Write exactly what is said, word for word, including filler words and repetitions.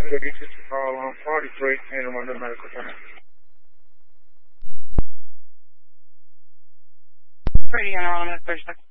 Could you just call on forty-three and run the medical center? Pretty on the first second.